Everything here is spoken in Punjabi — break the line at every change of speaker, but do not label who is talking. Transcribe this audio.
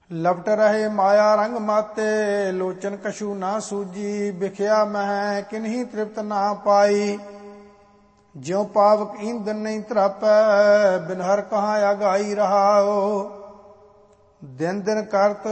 ਲਪਟ ਰਹੇ ਮਾਇਆ ਰੰਗ ਮਾਤੇ, ਲੋਚਨ ਕਛੂ ਨਾ ਸੂਜੀ। ਵਿਖਿਆ ਮਹਿ ਕਿਨਹੀ ਤ੍ਰਿਪਤ ਨਾ ਪਾਈ, ਜਿਉ ਪਾਵਕ ਈਂਧਨ ਨਹੀਂ ਤਰਾਪੈ। ਬਿਨ ਹਰ ਕਹਾਂ ਆਗਾਈ ਰਹਾਓ, ਦਿਨ ਦਿਨ ਕਰਤ